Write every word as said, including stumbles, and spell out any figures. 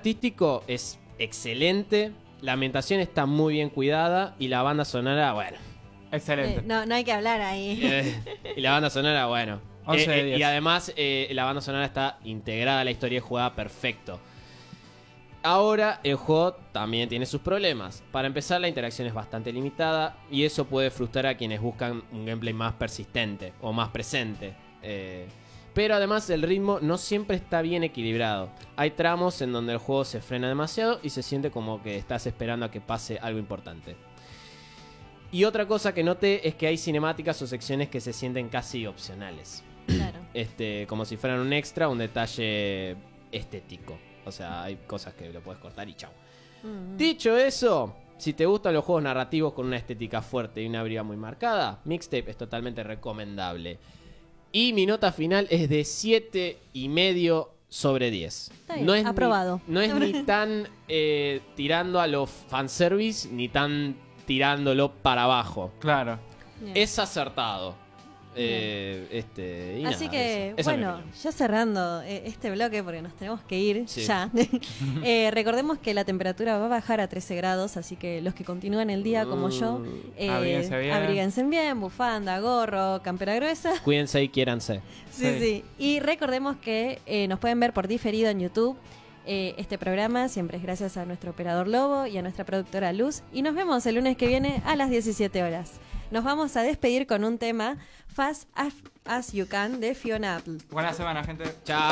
artístico es excelente, la ambientación está muy bien cuidada y la banda sonora, bueno. Excelente. Eh, no, no hay que hablar ahí. Eh, y la banda sonora, bueno. once de Eh, eh, diez. y además eh, la banda sonora está integrada a la historia de jugada perfecto. Ahora el juego también tiene sus problemas. Para empezar, la interacción es bastante limitada y eso puede frustrar a quienes buscan un gameplay más persistente o más presente. Eh, pero además el ritmo no siempre está bien equilibrado. Hay tramos en donde el juego se frena demasiado y se siente como que estás esperando a que pase algo importante. Y otra cosa que noté es que hay cinemáticas o secciones que se sienten casi opcionales. Claro. Este, como si fueran un extra, un detalle estético. O sea, hay cosas que lo puedes cortar y chau. Mm. Dicho eso, si te gustan los juegos narrativos con una estética fuerte y una briga muy marcada, Mixtape es totalmente recomendable. Y mi nota final es de siete y medio sobre diez. Está bien, no es aprobado. Ni, no es ni tan eh, tirando a los fanservice, ni tan tirándolo para abajo. Claro. Bien. Es acertado. Eh, este, y Así nada, que, eso- esa es mi bueno, opinión. ya cerrando eh, este bloque porque nos tenemos que ir Sí. ya. eh, recordemos que la temperatura va a bajar a trece grados, así que los que continúan el día como yo, eh, Abríguense bien. abríguense bien, bufanda, gorro, campera gruesa. Cuídense y quiéranse. Sí, Sí. sí. Y recordemos que eh, nos pueden ver por diferido en YouTube. Eh, este programa siempre es gracias a nuestro operador Lobo y a nuestra productora Luz. Y nos vemos el lunes que viene a las diecisiete horas. Nos vamos a despedir con un tema Fast As You Can de Fiona Apple. Buena semana, gente. Chao.